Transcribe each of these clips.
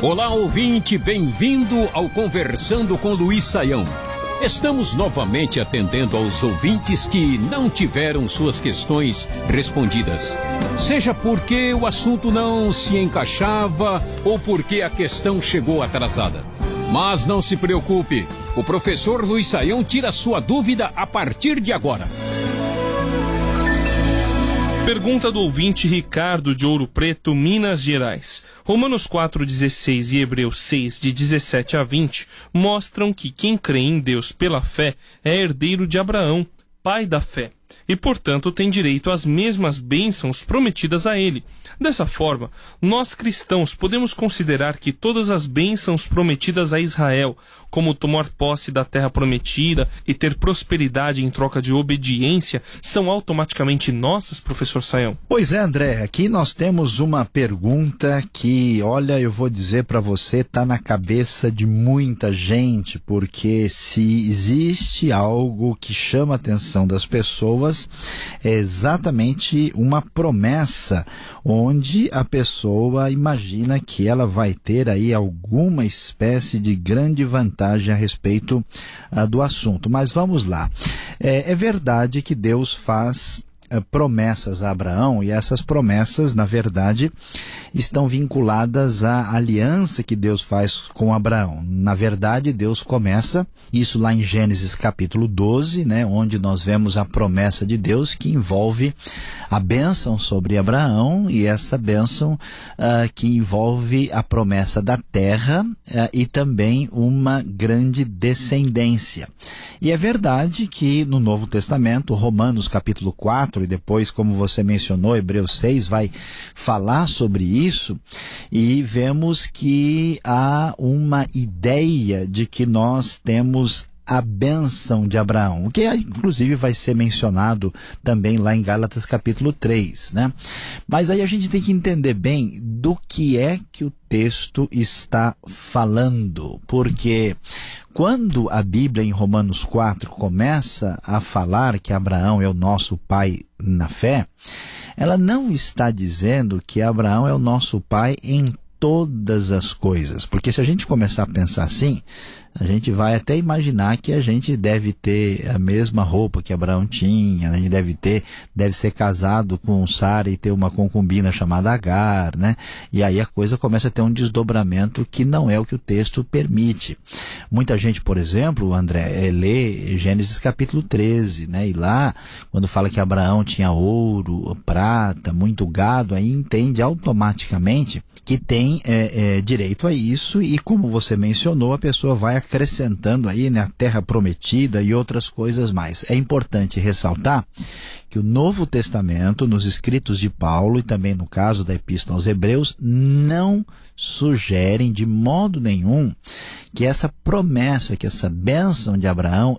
Olá, ouvinte, bem-vindo ao Conversando com Luiz Saião. Estamos novamente atendendo aos ouvintes que não tiveram suas questões respondidas. Seja porque o assunto não se encaixava ou porque a questão chegou atrasada. Mas não se preocupe, o professor Luiz Saião tira sua dúvida a partir de agora. Pergunta do ouvinte Ricardo de Ouro Preto, Minas Gerais. Romanos 4,16 e Hebreus 6, de 17 a 20, mostram que quem crê em Deus pela fé é herdeiro de Abraão, pai da fé, e, portanto, tem direito às mesmas bênçãos prometidas a ele. Dessa forma, nós cristãos podemos considerar que todas as bênçãos prometidas a Israel, como tomar posse da terra prometida e ter prosperidade em troca de obediência, são automaticamente nossas, professor Saião? Pois é, André, aqui nós temos uma pergunta que, olha, eu vou dizer para você, está na cabeça de muita gente, porque se existe algo que chama a atenção das pessoas, é exatamente uma promessa onde a pessoa imagina que ela vai ter aí alguma espécie de grande vantagem a respeito do assunto. Mas vamos lá. É verdade que Deus faz promessas a Abraão, e essas promessas, na verdade, estão vinculadas à aliança que Deus faz com Abraão. Na verdade, Deus começa isso lá em Gênesis capítulo 12, né, onde nós vemos a promessa de Deus que envolve a bênção sobre Abraão, e essa bênção que envolve a promessa da terra e também uma grande descendência. E é verdade que no Novo Testamento, Romanos capítulo 4, e depois, como você mencionou, Hebreus 6 vai falar sobre isso, e vemos que há uma ideia de que nós temos a bênção de Abraão, o que inclusive vai ser mencionado também lá em Gálatas capítulo 3, né? Mas aí a gente tem que entender bem do que é que o texto está falando, porque quando a Bíblia em Romanos 4 começa a falar que Abraão é o nosso pai na fé, ela não está dizendo que Abraão é o nosso pai em todas as coisas, porque se a gente começar a pensar assim, a gente vai até imaginar que a gente deve ter a mesma roupa que Abraão tinha, a gente deve ser casado com Sara e ter uma concubina chamada Agar, né? E aí a coisa começa a ter um desdobramento que não é o que o texto permite. Muita gente, por exemplo, André, lê Gênesis capítulo 13, né? E lá, quando fala que Abraão tinha ouro, prata, muito gado, aí entende automaticamente que tem direito a isso, e como você mencionou, a pessoa vai acrescentando aí, né, a terra prometida e outras coisas mais. É importante ressaltar que o Novo Testamento, nos escritos de Paulo e também no caso da Epístola aos Hebreus, não sugerem de modo nenhum que essa promessa, que essa bênção de Abraão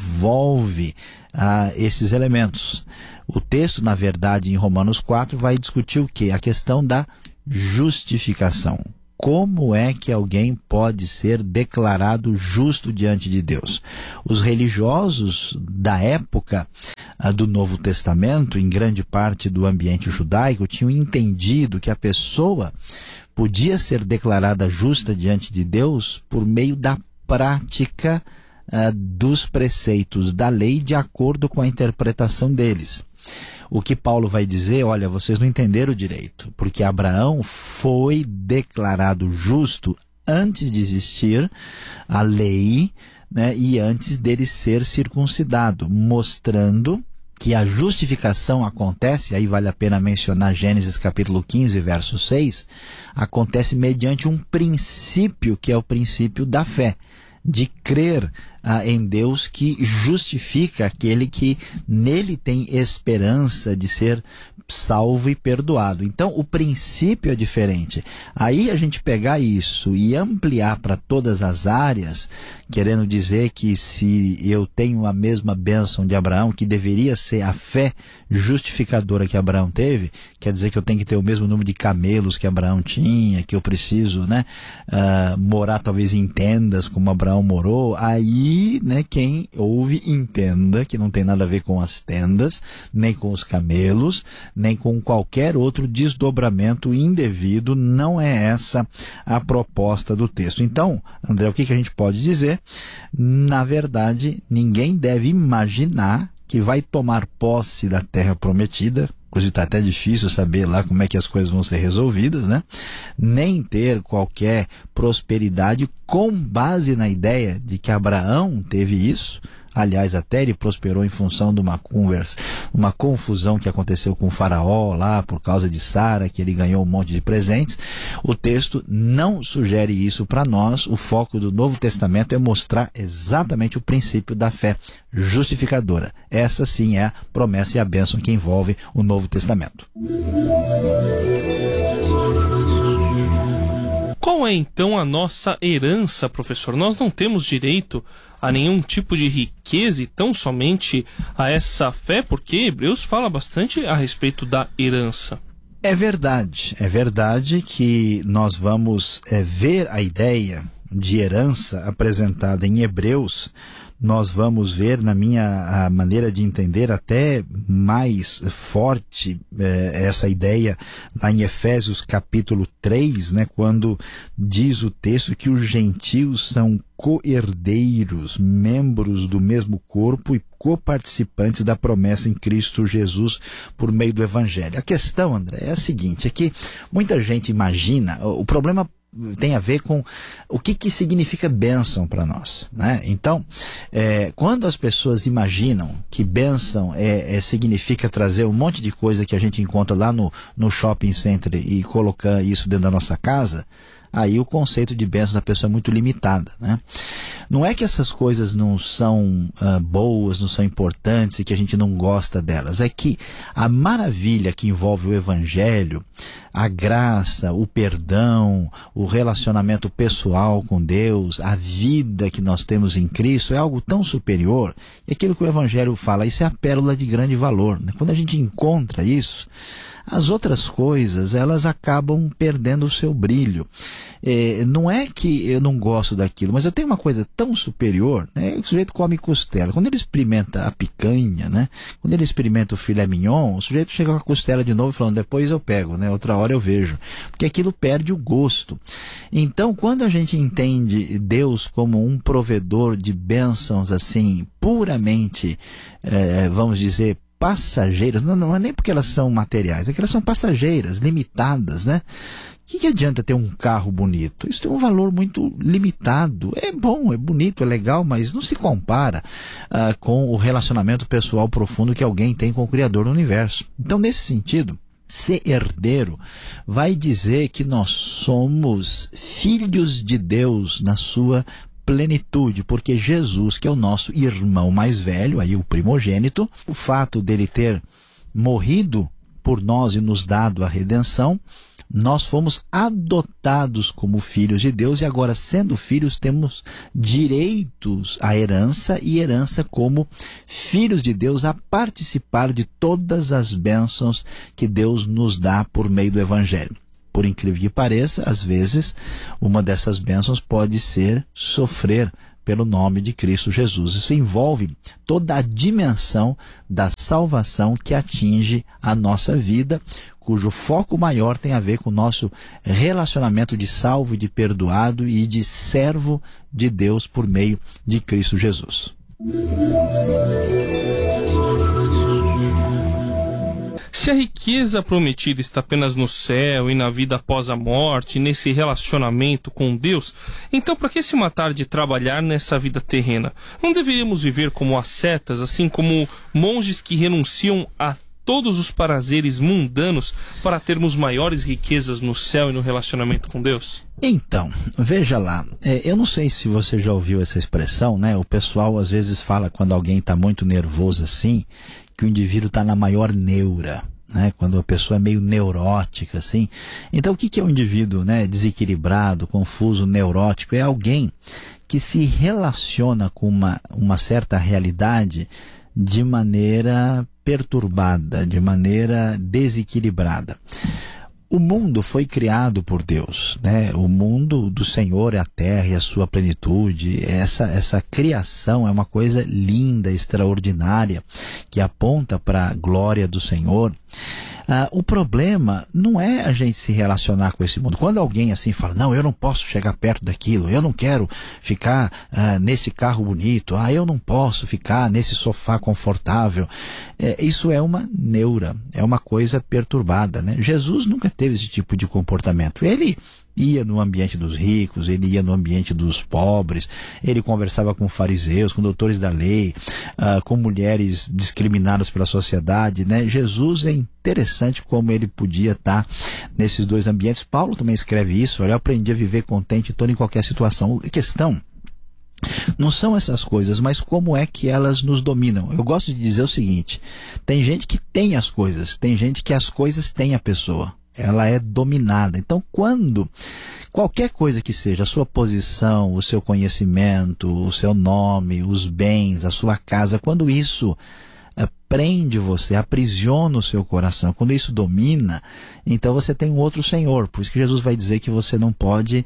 envolve esses elementos. O texto, na verdade, em Romanos 4, vai discutir o quê? A questão da justificação. Como é que alguém pode ser declarado justo diante de Deus? Os religiosos da época do Novo Testamento, em grande parte do ambiente judaico, tinham entendido que a pessoa podia ser declarada justa diante de Deus por meio da prática dos preceitos da lei de acordo com a interpretação deles. O que Paulo vai dizer, olha, vocês não entenderam direito, porque Abraão foi declarado justo antes de existir a lei, né, e antes dele ser circuncidado, mostrando que a justificação acontece, aí vale a pena mencionar Gênesis capítulo 15, verso 6, acontece mediante um princípio, que é o princípio da fé, de crer em Deus, que justifica aquele que nele tem esperança de ser salvo e perdoado. Então, o princípio é diferente. Aí a gente pegar isso e ampliar para todas as áreas, querendo dizer que se eu tenho a mesma bênção de Abraão, que deveria ser a fé justificadora que Abraão teve, quer dizer que eu tenho que ter o mesmo número de camelos que Abraão tinha, que eu preciso, morar talvez em tendas como Abraão Abraão morou, aí, né, quem ouve entenda que não tem nada a ver com as tendas, nem com os camelos, nem com qualquer outro desdobramento indevido. Não é essa a proposta do texto. Então, André, o que a gente pode dizer? Na verdade, ninguém deve imaginar que vai tomar posse da terra prometida. Inclusive está até difícil saber lá como é que as coisas vão ser resolvidas, né? Nem ter qualquer prosperidade com base na ideia de que Abraão teve isso. Aliás, até ele prosperou em função de uma confusão que aconteceu com o faraó lá por causa de Sara, que ele ganhou um monte de presentes. O texto não sugere isso para nós. O foco do Novo Testamento é mostrar exatamente o princípio da fé justificadora. Essa sim é a promessa e a bênção que envolve o Novo Testamento. Qual é então a nossa herança, professor? Nós não temos direito a nenhum tipo de riqueza e tão somente a essa fé, porque Hebreus fala bastante a respeito da herança. É verdade que nós vamos ver a ideia de herança apresentada em Hebreus. Nós vamos ver, na minha maneira de entender, até mais forte essa ideia lá em Efésios capítulo 3, né, quando diz o texto que os gentios são co-herdeiros, membros do mesmo corpo e coparticipantes da promessa em Cristo Jesus por meio do Evangelho. A questão, André, é a seguinte, é que muita gente imagina, o problema tem a ver com o que significa bênção para nós, né? Então, quando as pessoas imaginam que bênção significa trazer um monte de coisa que a gente encontra lá no shopping center e colocar isso dentro da nossa casa, aí o conceito de bênção da pessoa é muito limitado, né? Não é que essas coisas não são boas, não são importantes e que a gente não gosta delas. É que a maravilha que envolve o Evangelho, a graça, o perdão, o relacionamento pessoal com Deus, a vida que nós temos em Cristo é algo tão superior. E aquilo que o Evangelho fala, isso é a pérola de grande valor, né? Quando a gente encontra isso, as outras coisas, elas acabam perdendo o seu brilho. Não é que eu não gosto daquilo, mas eu tenho uma coisa tão superior, né? O sujeito come costela. Quando ele experimenta a picanha, né? Quando ele experimenta o filé mignon, o sujeito chega com a costela de novo falando, depois eu pego, né? Outra hora eu vejo. Porque aquilo perde o gosto. Então, quando a gente entende Deus como um provedor de bênçãos, assim, puramente, vamos dizer, passageiras, não é nem porque elas são materiais, é que elas são passageiras, limitadas, né? O que adianta ter um carro bonito? Isso tem um valor muito limitado. É bom, é bonito, é legal, mas não se compara com o relacionamento pessoal profundo que alguém tem com o Criador do Universo. Então, nesse sentido, ser herdeiro vai dizer que nós somos filhos de Deus na sua plenitude, porque Jesus, que é o nosso irmão mais velho, aí o primogênito, o fato dele ter morrido por nós e nos dado a redenção, nós fomos adotados como filhos de Deus e agora, sendo filhos, temos direitos à herança e herança como filhos de Deus a participar de todas as bênçãos que Deus nos dá por meio do Evangelho. Por incrível que pareça, às vezes, uma dessas bênçãos pode ser sofrer pelo nome de Cristo Jesus. Isso envolve toda a dimensão da salvação que atinge a nossa vida, cujo foco maior tem a ver com o nosso relacionamento de salvo, de perdoado e de servo de Deus por meio de Cristo Jesus. Se a riqueza prometida está apenas no céu e na vida após a morte, nesse relacionamento com Deus, então para que se matar de trabalhar nessa vida terrena? Não deveríamos viver como ascetas, assim como monges que renunciam a todos os prazeres mundanos para termos maiores riquezas no céu e no relacionamento com Deus? Então, veja lá, eu não sei se você já ouviu essa expressão, né? O pessoal às vezes fala quando alguém está muito nervoso assim, que o indivíduo está na maior neura, né? Quando a pessoa é meio neurótica, assim. Então, o que é um indivíduo, né, desequilibrado, confuso, neurótico? É alguém que se relaciona com uma certa realidade de maneira perturbada, de maneira desequilibrada. O mundo foi criado por Deus, né? O mundo do Senhor é a terra e a sua plenitude. Essa criação é uma coisa linda, extraordinária, que aponta para a glória do Senhor. O problema não é a gente se relacionar com esse mundo. Quando alguém assim fala, não, eu não posso chegar perto daquilo, eu não quero ficar nesse carro bonito, eu não posso ficar nesse sofá confortável. Isso é uma neura, é uma coisa perturbada, né? Jesus nunca teve esse tipo de comportamento. Ele ia no ambiente dos ricos, ele ia no ambiente dos pobres, ele conversava com fariseus, com doutores da lei, com mulheres discriminadas pela sociedade, né? Jesus é interessante como ele podia estar nesses dois ambientes. Paulo também escreve isso, olha, eu aprendi a viver contente em toda e qualquer situação. A questão não são essas coisas, mas como é que elas nos dominam. Eu gosto de dizer o seguinte, tem gente que tem as coisas, tem gente que as coisas têm a pessoa. Ela é dominada. Então, quando qualquer coisa que seja, a sua posição, o seu conhecimento, o seu nome, os bens, a sua casa, quando isso prende você, aprisiona o seu coração, quando isso domina, então você tem um outro Senhor. Por isso que Jesus vai dizer que você não pode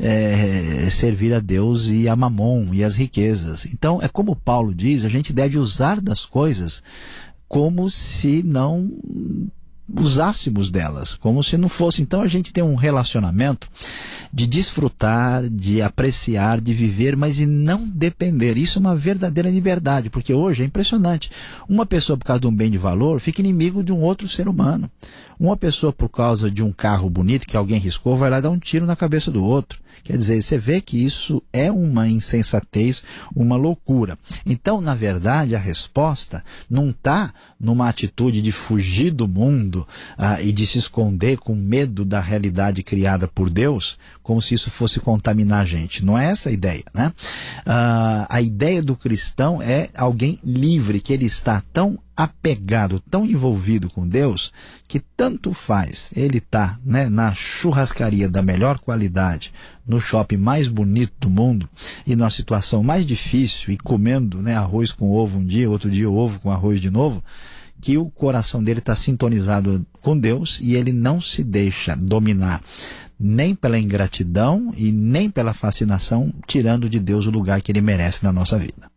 servir a Deus e a Mamon e as riquezas. Então, é como Paulo diz, a gente deve usar das coisas como se não usássemos delas, como se não fosse. Então a gente tem um relacionamento de desfrutar, de apreciar, de viver, mas de não depender. Isso é uma verdadeira liberdade, porque hoje é impressionante. Uma pessoa, por causa de um bem de valor, fica inimigo de um outro ser humano. Uma pessoa, por causa de um carro bonito que alguém riscou, vai lá dar um tiro na cabeça do outro. Quer dizer, você vê que isso é uma insensatez, uma loucura. Então, na verdade, a resposta não está numa atitude de fugir do mundo e de se esconder com medo da realidade criada por Deus, como se isso fosse contaminar a gente. Não é essa a ideia, né? A ideia do cristão é alguém livre, que ele está tão apegado, tão envolvido com Deus, que tanto faz ele tá, né, na churrascaria da melhor qualidade, no shopping mais bonito do mundo e numa situação mais difícil e comendo, né, arroz com ovo um dia, outro dia ovo com arroz de novo, que o coração dele está sintonizado com Deus e ele não se deixa dominar nem pela ingratidão e nem pela fascinação, tirando de Deus o lugar que ele merece na nossa vida.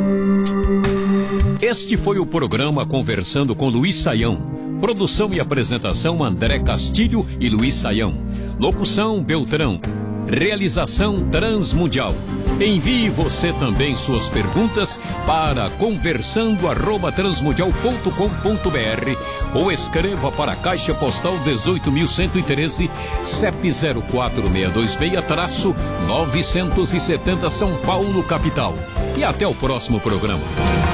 Este foi o programa Conversando com Luiz Saião. Produção e apresentação André Castilho e Luiz Saião. Locução Beltrão. Realização Transmundial. Envie você também suas perguntas para conversando@transmundial.com.br ou escreva para a Caixa Postal 18.113, CEP 04626-970 São Paulo, capital. E até o próximo programa.